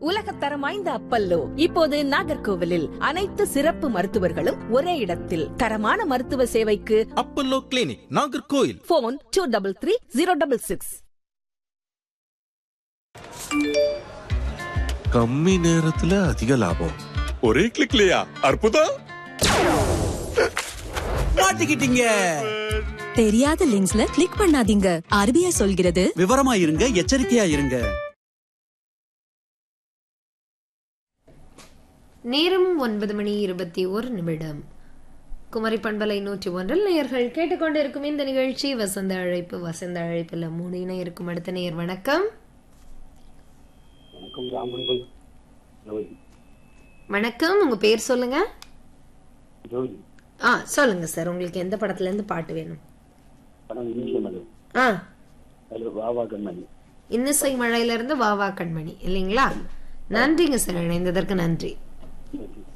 உலகத்தரம் வாய்ந்த அப்பல்லோ இப்போது நாகர்கோவிலில் அனைத்து சிறப்பு மருத்துவர்களும் ஒரே இடத்தில் தரமான மருத்துவ சேவைக்கு அப்பல்லோ கிளினிக் நாகர்கோவில். போன் 233066. கம்மி நேரத்துல அதிக லாபம். ஒரே கிளிக்லயா? அற்புதம். மாட்டிக்கிட்டீங்க. தெரியாத லிங்க்ஸ்ல கிளிக் பண்ணாதீங்க. RBI சொல்கிறது விவரமா இருங்க, எச்சரிக்கையா இருங்க. நேரம் 9:21. குமரி பண்பலை 101 நேயர்கள் கேட்டுக்கொண்டிருக்கும் இந்த நிகழ்ச்சி வசந்த அழைப்பு. வசந்த அழைப்புல 3 இணைய இருக்கும். அடுத்த நேயர் வணக்கம். வணக்கம், உங்க பேர் சொல்லுங்க. சொல்லுங்க சார், உங்களுக்கு எந்த படத்துல இருந்து பாட்டு வேணும்? இன்னிசை மழையில இருந்து வாவா கண்மணி இல்லைங்களா? நன்றிங்க சார், இணைந்ததற்கு நன்றி.